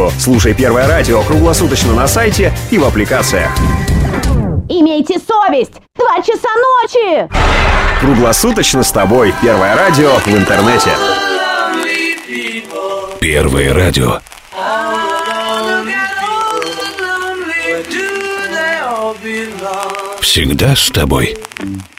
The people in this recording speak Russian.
пятницу. Слушай Первое радио круглосуточно на сайте и в аппликациях. Имейте совесть! 2 часа ночи! Круглосуточно с тобой. Первое радио в интернете. Первое радио. Всегда с тобой.